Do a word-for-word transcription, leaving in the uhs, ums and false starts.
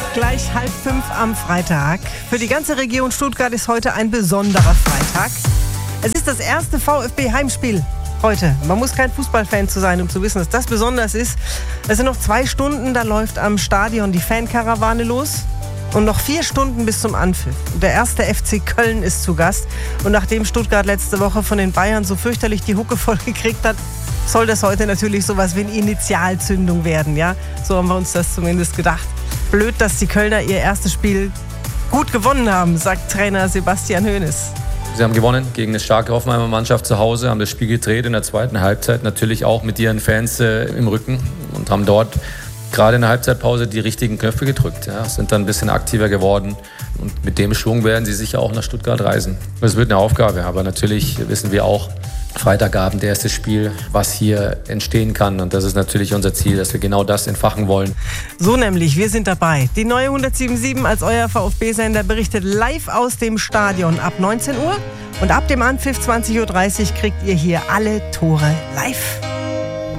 Gleich halb fünf am Freitag. Für die ganze Region Stuttgart ist heute ein besonderer Freitag. Es ist das erste VfB-Heimspiel heute. Man muss kein Fußballfan zu sein, um zu wissen, dass das besonders ist. Es sind noch zwei Stunden, da läuft am Stadion die Fankarawane los. Und noch vier Stunden bis zum Anpfiff. Der erste F C Köln ist zu Gast. Und nachdem Stuttgart letzte Woche von den Bayern so fürchterlich die Hucke voll gekriegt hat, soll das heute natürlich sowas wie eine Initialzündung werden. Ja? So haben wir uns das zumindest gedacht. Blöd, dass die Kölner ihr erstes Spiel gut gewonnen haben, sagt Trainer Sebastian Hoeneß. Sie haben gewonnen gegen eine starke Hoffenheimer Mannschaft zu Hause, haben das Spiel gedreht in der zweiten Halbzeit, natürlich auch mit ihren Fans äh, im Rücken und haben dort gerade in der Halbzeitpause die richtigen Knöpfe gedrückt. Ja, sind dann ein bisschen aktiver geworden und mit dem Schwung werden sie sicher auch nach Stuttgart reisen. Das wird eine Aufgabe, aber natürlich wissen wir auch, Freitagabend, erstes Spiel, was hier entstehen kann. Und das ist natürlich unser Ziel, dass wir genau das entfachen wollen. So nämlich, wir sind dabei. Die neue hundertsieben Komma sieben als euer VfB-Sender berichtet live aus dem Stadion ab neunzehn Uhr. Und ab dem Anpfiff zwanzig Uhr dreißig kriegt ihr hier alle Tore live.